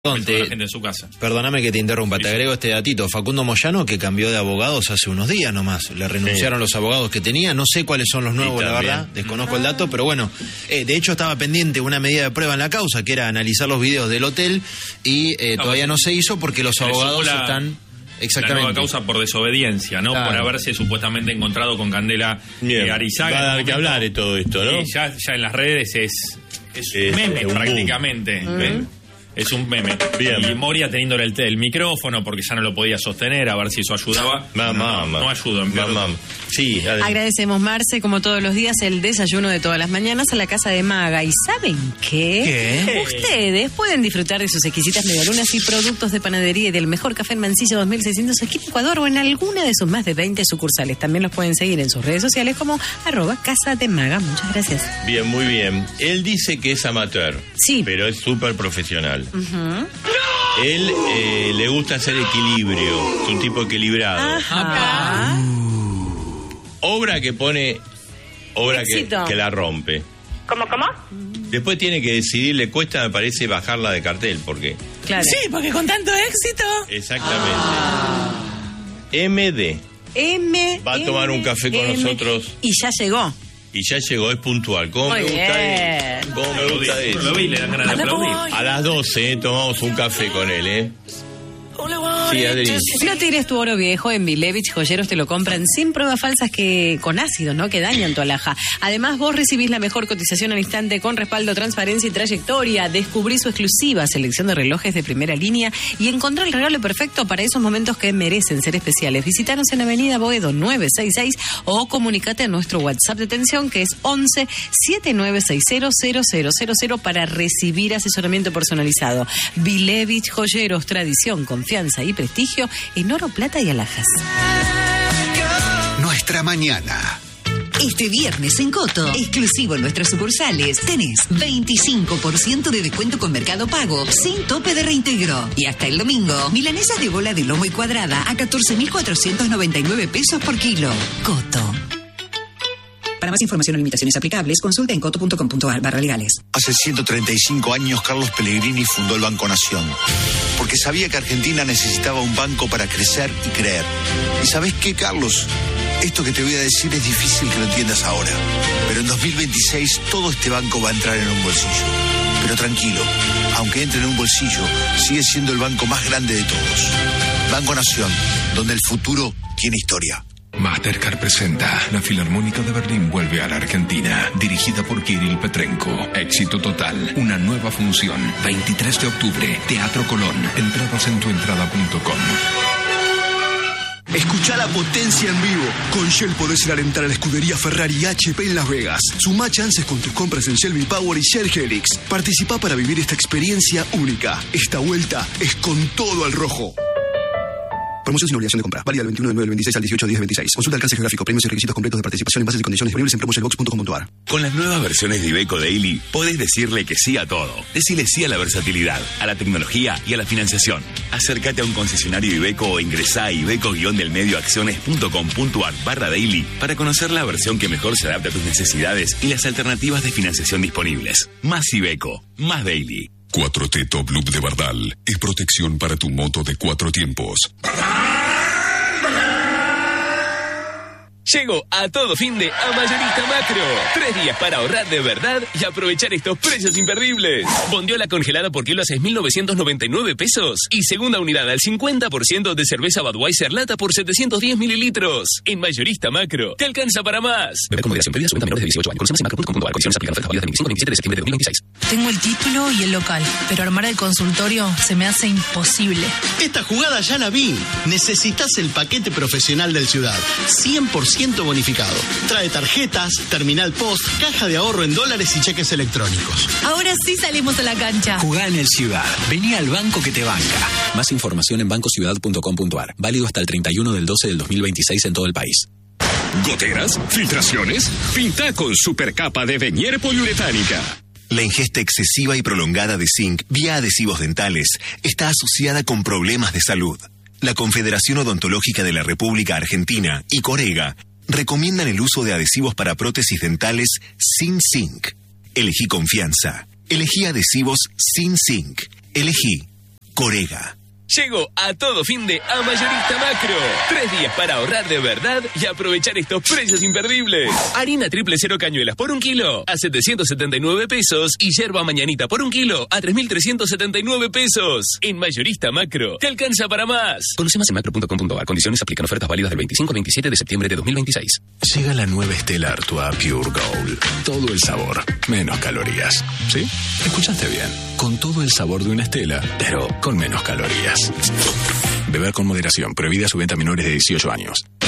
la gente en su casa. Perdóname que te interrumpa, te agrego este datito. Facundo Moyano, que cambió de abogados hace unos días nomás. Le renunciaron los abogados que tenía. No sé cuáles son los nuevos, la verdad. Desconozco el dato, pero bueno. De hecho, estaba pendiente una medida de prueba en la causa, que era analizar los videos del hotel, y todavía no se hizo porque los abogados están... Exactamente. La nueva causa por desobediencia, ¿no? Claro. Por haberse supuestamente encontrado con Candela Arizaga. Va a dar que hablar de todo esto, ¿no? Sí, ya en las redes es un meme prácticamente. Es un meme. Bien. Y Moria teniéndole el micrófono porque ya no lo podía sostener, a ver si eso ayudaba. No ayudó. Sí, agradecemos, Marce, como todos los días, el desayuno de todas las mañanas a la casa de Maga. ¿Y saben qué? Ustedes pueden disfrutar de sus exquisitas medialunas y productos de panadería y del mejor café en Mansilla 2600 esquina Ecuador o en alguna de sus más de 20 sucursales. También los pueden seguir en sus redes sociales como @Casa de Maga. Muchas gracias. Bien, muy bien. Él dice que es amateur, sí, pero es súper profesional. Él le gusta hacer equilibrio, es un tipo equilibrado. Obra que pone, obra que la rompe. ¿Cómo? Después tiene que decidir, le cuesta, me parece, bajarla de cartel, porque... Claro. Sí, porque con tanto éxito. Exactamente. MD. Va a tomar un café con nosotros. Y ya llegó. Es puntual. ¿Cómo me gusta eso? ¿Cómo me gusta eso? Lo vi, le dan ganas de aplaudir. A las 12 tomamos un café con él, Sí, Adri. No tires tu oro viejo. En Bilevich Joyeros te lo compran sin pruebas falsas con ácidos, ¿no? Que dañan tu alhaja. Además, vos recibís la mejor cotización al instante con respaldo, transparencia y trayectoria. Descubrí su exclusiva selección de relojes de primera línea y encontrá el regalo perfecto para esos momentos que merecen ser especiales. Visítanos en Avenida Boedo 966 o comunicate a nuestro WhatsApp de atención, que es 11 7960 0000 para recibir asesoramiento personalizado. Bilevich Joyeros, tradición, confianza y prestigio en oro, plata y alhajas. Nuestra mañana. Este viernes en Coto, exclusivo en nuestras sucursales, tenés 25% de descuento con Mercado Pago, sin tope de reintegro. Y hasta el domingo, milanesas de bola de lomo y cuadrada a 14.499 pesos por kilo. Coto. Para más información o limitaciones aplicables, consulta en coto.com.ar/legales. Hace 135 años, Carlos Pellegrini fundó el Banco Nación, porque sabía que Argentina necesitaba un banco para crecer y creer. ¿Y sabés qué, Carlos? Esto que te voy a decir es difícil que lo entiendas ahora, pero en 2026 todo este banco va a entrar en un bolsillo. Pero tranquilo, aunque entre en un bolsillo, sigue siendo el banco más grande de todos. Banco Nación, donde el futuro tiene historia. Mastercard presenta La Filarmónica de Berlín vuelve a la Argentina, dirigida por Kirill Petrenko. Éxito total, una nueva función, 23 de octubre, Teatro Colón. Entradas en tuentrada.com. Escuchá la potencia en vivo. Con Shell podés ir a alentar a la escudería Ferrari y HP en Las Vegas. Sumá chances con tus compras en Shell V-Power y Shell Helix. Participá para vivir esta experiencia única. Esta vuelta es con todo al rojo. Promoción sin obligación de compra. Válida del 21 de 9 del 26 al 18 de 10 del 26. Consulta alcance geográfico, premios y requisitos completos de participación en bases y condiciones disponibles en promoshellbox.com.ar. Con las nuevas versiones de Iveco Daily, podés decirle que sí a todo. Decile sí a la versatilidad, a la tecnología y a la financiación. Acércate a un concesionario Iveco o ingresá a iveco-delmedioacciones.com.ar/daily para conocer la versión que mejor se adapta a tus necesidades y las alternativas de financiación disponibles. Más Iveco, más Daily. 4T Top Loop de Bardal es protección para tu moto de 4 tiempos. Llego a todo fin de a Mayorista Macro. 3 días para ahorrar de verdad y aprovechar estos precios imperdibles. Bondiola congelada por kilo a 6.999 pesos. Y segunda unidad al 50% de cerveza Budweiser lata por 710 mililitros. En Mayorista Macro, ¿te alcanza para más? Beber con moderación. Prohibida su venta a menores de 18 años. Conoce más en macro.com.ar. Condiciones aplican. Ofertas válidas del 25 al 27 de septiembre de 2026. Tengo el título y el local, pero armar el consultorio se me hace imposible. Esta jugada ya la vi. Necesitas el paquete profesional del Ciudad. 100% bonificado. Trae tarjetas, terminal post, caja de ahorro en dólares y cheques electrónicos. Ahora sí salimos a la cancha. Jugá en el Ciudad. Vení al banco que te banca. Más información en bancociudad.com.ar. Válido hasta el 31 del 12 del 2026 en todo el país. ¿Goteras? ¿Filtraciones? Pinta con supercapa de Venier poliuretánica. La ingesta excesiva y prolongada de zinc vía adhesivos dentales está asociada con problemas de salud. La Confederación Odontológica de la República Argentina y Corega recomiendan el uso de adhesivos para prótesis dentales sin zinc. Elegí confianza. Elegí adhesivos sin zinc. Elegí Corega. Llego a todo fin de a Mayorista Macro. 3 días para ahorrar de verdad y aprovechar estos precios imperdibles. Harina triple cero cañuelas por 1 kilo a 779 pesos y yerba mañanita por 1 kilo a 3.379 pesos. En Mayorista Macro, te alcanza para más. Conoce más en macro.com.ar. Condiciones aplican. Ofertas válidas del 25 al 27 de septiembre de 2026. Llega la nueva Stella Artois Pure Gold. Todo el sabor, menos calorías. ¿Sí? Escuchaste bien. Con todo el sabor de una Stella, pero con menos calorías. Beber con moderación. Prohibida su venta a menores de 18 años.